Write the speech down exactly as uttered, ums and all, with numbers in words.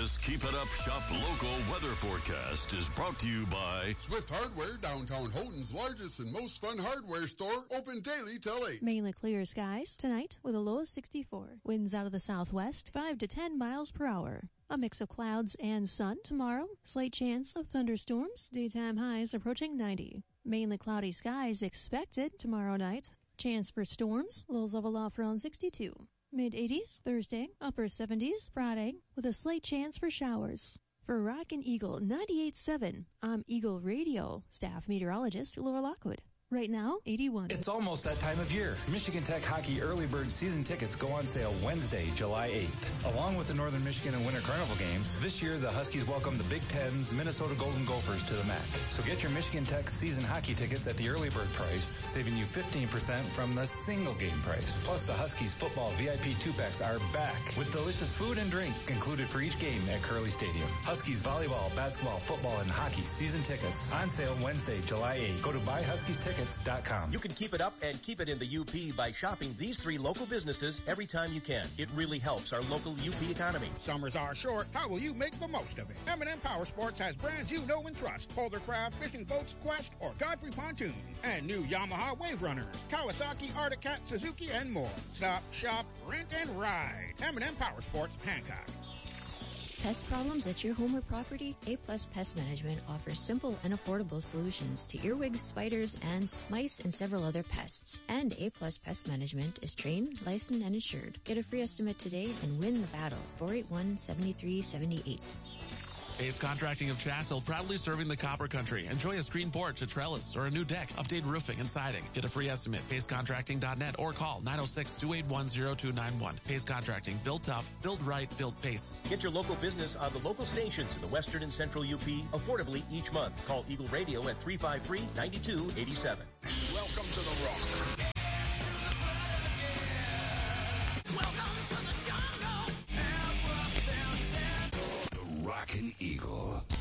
This Keep It Up Shop local weather forecast is brought to you by Swift Hardware, downtown Houghton's largest and most fun hardware store, open daily till eight. Mainly clear skies tonight with a low of sixty-four. Winds out of the southwest, five to ten miles per hour. A mix of clouds and sun tomorrow. Slight chance of thunderstorms. Daytime highs approaching ninety. Mainly cloudy skies expected tomorrow night. Chance for storms. Lows level off around sixty-two. Mid eighties Thursday. Upper seventies Friday with a slight chance for showers. For Rockin' Eagle ninety-eight point seven, I'm Eagle Radio staff meteorologist Laura Lockwood. Right now, eighty-one. It's almost that time of year. Michigan Tech Hockey Early Bird season tickets go on sale Wednesday, July eighth. Along with the Northern Michigan and Winter Carnival games, this year the Huskies welcome the Big Ten's Minnesota Golden Gophers to the M A C. So get your Michigan Tech season hockey tickets at the early bird price, saving you fifteen percent from the single game price. Plus, the Huskies football V I P two-packs are back with delicious food and drink included for each game at Curley Stadium. Huskies volleyball, basketball, football, and hockey season tickets on sale Wednesday, July eighth. Go to buy huskies tickets dot com. You can keep it up and keep it in the U P by shopping these three local businesses every time you can. It really helps our local U P economy. Summers are short. How will you make the most of it? M and M Power Sports has brands you know and trust. Bouldercraft, Fishing Boats, Quest, or Godfrey Pontoon. And new Yamaha Wave Runners, Kawasaki, Arctic Cat, Suzuki, and more. Stop, shop, rent, and ride. M and M Power Sports, Hancock. Pest problems at your home or property? A-Plus Pest Management offers simple and affordable solutions to earwigs, spiders, ants, mice, and several other pests. And A-Plus Pest Management is trained, licensed, and insured. Get a free estimate today and win the battle. four eight one, seven three seven eight. Ace Contracting of Chassell, proudly serving the Copper Country. Enjoy a screen porch, a trellis, or a new deck. Update roofing and siding. Get a free estimate. Pace Contracting dot net or call nine oh six, two eight one, oh two nine one. Pace Contracting. Build tough, build right, build pace. Get your local business on the local stations in the western and central U P affordably each month. Call Eagle Radio at three five three, nine two eight seven. Welcome to the Rock. Rockin' Eagle.